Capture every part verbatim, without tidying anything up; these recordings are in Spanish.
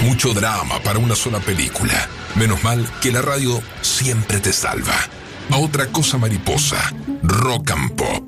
Mucho drama para una sola película. Menos mal que la radio siempre te salva. A otra cosa mariposa. Rock and Pop.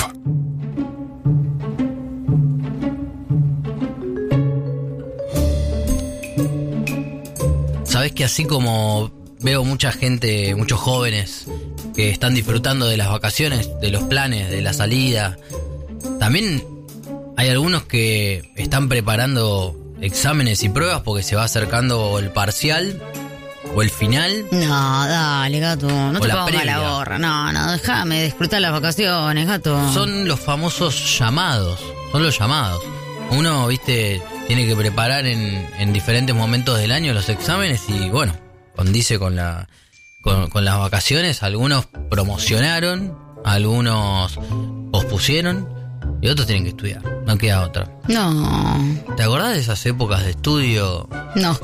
Sabés que así como veo mucha gente, muchos jóvenes que están disfrutando de las vacaciones, de los planes, de la salida, también hay algunos que están preparando exámenes y pruebas porque se va acercando el parcial o el final. No, dale, gato, no te pongas la gorra. No, no, déjame disfrutar las vacaciones, gato. Son los famosos llamados, son los llamados. Uno, viste, tiene que preparar en, en diferentes momentos del año los exámenes y bueno, condice con la con, con las vacaciones. Algunos promocionaron, algunos pospusieron y otros tienen que estudiar, no queda otra. No. ¿Te acordás de esas épocas de estudio? No.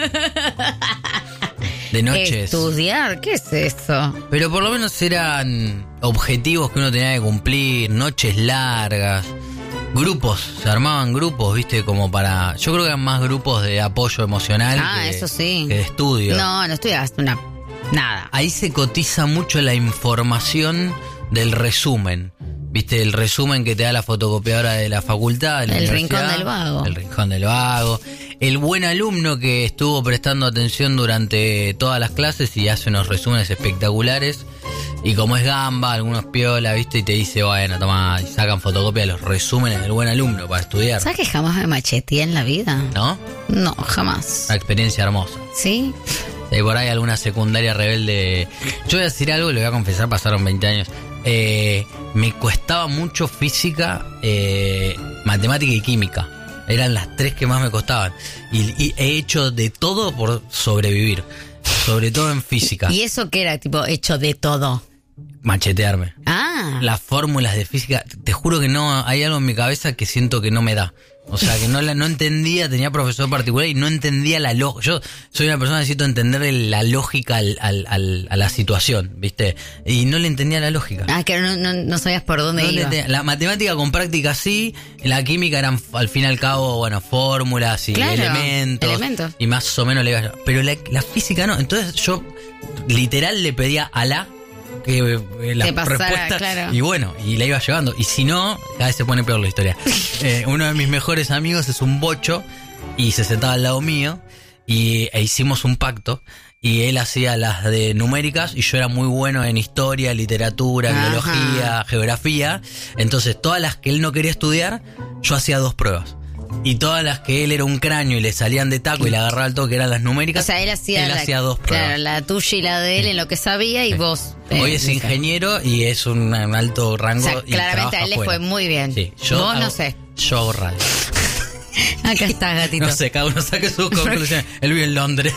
De noches. ¿Estudiar? ¿Qué es eso? Pero por lo menos eran objetivos que uno tenía que cumplir, noches largas, grupos, se armaban grupos, viste, como para... Yo creo que eran más grupos de apoyo emocional ah, que, eso sí. que de estudio. No, no estudiaste una... nada. Ahí se cotiza mucho la información del resumen. Viste, el resumen que te da la fotocopiadora de la facultad, de la El universidad, rincón del vago. El rincón del vago. El buen alumno que estuvo prestando atención durante todas las clases y hace unos resúmenes espectaculares. Y como es gamba, algunos piola, viste, y te dice, bueno, toma, y sacan fotocopia de los resúmenes del buen alumno para estudiar. ¿Sabes que jamás me macheteé en la vida? ¿No? No, jamás. Una experiencia hermosa. ¿Sí? Y por ahí alguna secundaria rebelde. Yo voy a decir algo y lo voy a confesar, pasaron veinte años. Eh, me costaba mucho física, eh, matemática y química. Eran las tres que más me costaban. Y, y he hecho de todo por sobrevivir. Sobre todo en física. ¿Y eso qué era? Tipo, hecho de todo. Machetearme. Ah. Las fórmulas de física, te juro que no, hay algo en mi cabeza que siento que no me da. O sea, que no la no entendía, tenía profesor particular y no entendía la lógica. Yo soy una persona que necesito entender la lógica al, al, al, a la situación, ¿viste? Y no le entendía la lógica. Ah, que no, no, no sabías por dónde no iba. La matemática con práctica sí, la química eran al fin y al cabo, bueno, fórmulas y claro, elementos, elementos. Y más o menos le iba. Pero la, la física no. Entonces yo literal le pedía a la que eh, la respuesta, claro. Y bueno, y la iba llevando. Y si no, cada vez se pone peor la historia. eh, uno de mis mejores amigos es un bocho y se sentaba al lado mío y e hicimos un pacto. Y él hacía las de numéricas y yo era muy bueno en historia, literatura, Ajá. biología, geografía. Entonces todas las que él no quería estudiar, yo hacía dos pruebas. Y todas las que él era un cráneo y le salían de taco y le agarraba el toque, eran las numéricas. O sea, él hacía, él la, hacía dos pruebas. Claro, la tuya y la de él, sí, en lo que sabía y sí. Vos... Eh, Hoy es dice. ingeniero y es un, un alto rango. O sea, y claramente a él le afuera. fue muy bien. Sí, yo vos hago, no sé. Yo hago radio. Acá está, gatito. No sé, cada uno saque sus conclusiones. Él vive en Londres.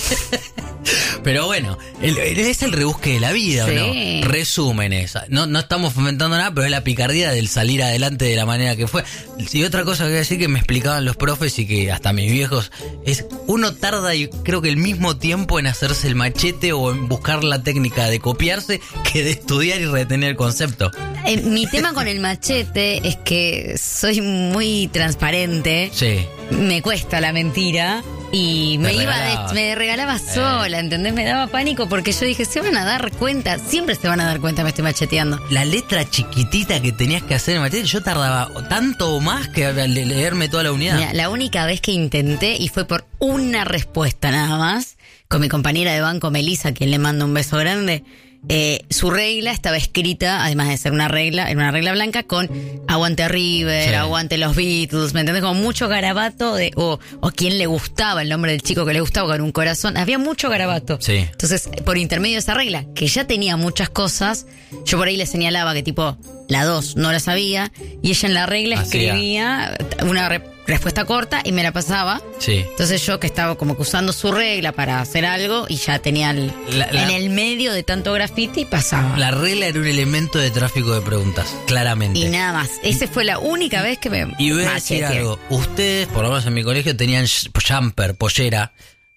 Pero bueno, el, el, es el rebusque de la vida, sí. ¿O no? Resúmenes. No, no estamos fomentando nada, pero es la picardía del salir adelante de la manera que fue. Y otra cosa que voy a decir que me explicaban los profes y que hasta mis viejos, es uno tarda, y creo que el mismo tiempo en hacerse el machete o en buscar la técnica de copiarse que de estudiar y retener el concepto. Eh, mi tema con el machete es que soy muy transparente. Sí. Me cuesta la mentira. Y me, me iba de, me regalaba sola, eh. ¿entendés? Me daba pánico porque yo dije, se van a dar cuenta, siempre se van a dar cuenta, me estoy macheteando. La letra chiquitita que tenías que hacer en machete, yo tardaba tanto o más que leerme toda la unidad. Mira, la única vez que intenté, y fue por una respuesta nada más, con mi compañera de banco Melissa, a quien le mando un beso grande, eh, su regla estaba escrita, además de ser una regla, era una regla blanca con aguante River, sí. Aguante los Beatles, ¿me entendés? Como mucho garabato de, o, o quién le gustaba, el nombre del chico que le gustaba con un corazón, había mucho garabato. Sí. Entonces, por intermedio de esa regla, que ya tenía muchas cosas, yo por ahí le señalaba que tipo, la dos no la sabía, y ella en la regla Hacía. escribía una re- respuesta corta y me la pasaba. Sí. Entonces yo que estaba como que usando su regla para hacer algo y ya tenía el, la, la, en el medio de tanto grafiti pasaba. La regla era un elemento de tráfico de preguntas, claramente. Y nada más. Esa fue la única vez que me Y voy a decir algo. Ustedes, por lo menos en mi colegio, tenían jumper, pollera,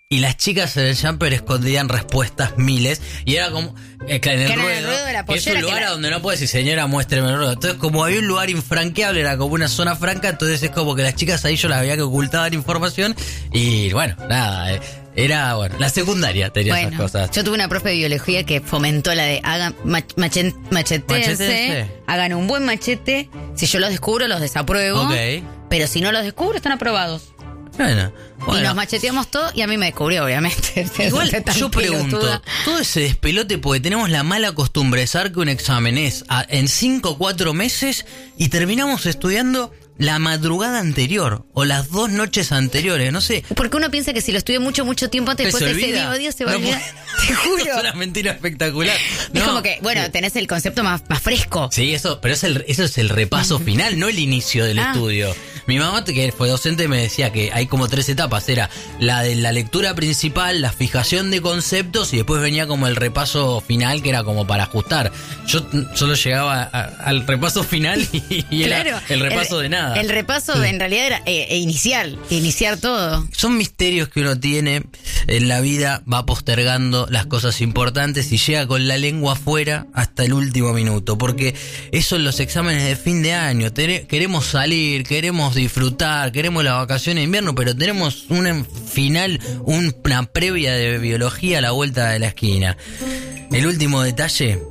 y las chicas en el jumper escondían respuestas miles. Y era como... Eh, claro, en el Claro, ruedo, en el ruedo de la que es pollera un lugar que la- donde no puedes decir, señora, muéstreme el ruedo. Entonces, como había un lugar infranqueable, era como una zona franca, entonces es como que las chicas ahí yo las veía que ocultaban información. Y bueno, nada, eh, era, bueno, la secundaria tenía Bueno, esas cosas. yo tuve una profe de biología que fomentó la de hagan mach, machen- machetéense, Machetéense. hagan un buen machete. Si yo los descubro, los desapruebo. Ok. Pero si no los descubro, están aprobados. Bueno, Y bueno. nos macheteamos todo y a mí me descubrió, obviamente. Igual Tan yo pregunto, pelotuda. todo ese despelote porque tenemos la mala costumbre de saber que un examen es a- en cinco o cuatro meses y terminamos estudiando la madrugada anterior o las dos noches anteriores, no sé. Porque uno piensa que si lo estudia mucho, mucho tiempo antes, después ¿Se de ese olvida? mismo día se va a No olvidar. puede- Te juro. Es una mentira espectacular. Es No. como que, bueno, tenés el concepto más, más fresco. Sí, eso, pero es el, eso es el repaso final, no el inicio del Ah. estudio. Mi mamá, que fue docente, me decía que hay como tres etapas. Era la de la lectura principal, la fijación de conceptos y después venía como el repaso final, que era como para ajustar. Yo mm, solo llegaba a- al repaso final y, y era Claro, el repaso de nada. El repaso en realidad era eh, eh, inicial, iniciar todo. Son misterios que uno tiene en la vida, va postergando las cosas importantes y llega con la lengua afuera hasta el último minuto, porque eso en los exámenes de fin de año, tere- queremos salir, queremos disfrutar, queremos las vacaciones de invierno, pero tenemos un final, una previa de biología a la vuelta de la esquina. El último detalle,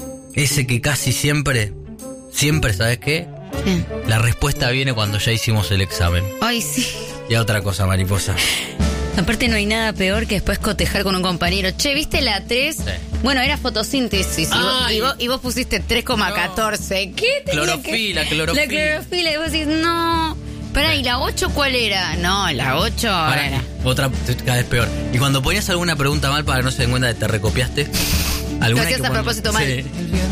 ese que casi siempre, siempre, ¿sabes qué? Sí. La respuesta viene cuando ya hicimos el examen. Ay, sí. Y otra cosa, mariposa. Aparte no hay nada peor que después cotejar con un compañero. Che, ¿viste la tres? Sí. Bueno, era fotosíntesis. Y vos, Ay. y vos, y vos pusiste tres coma catorce. ¿Qué tenía Clorofila, que... clorofila. La clorofila. Y vos decís, no... Pará, ¿y la ocho cuál era? No, la ocho Ahora, era... otra, cada vez peor. Y cuando ponías alguna pregunta mal para que no se den cuenta de que te recopiaste, alguna Lo hacías que a pon- propósito mal. Sí.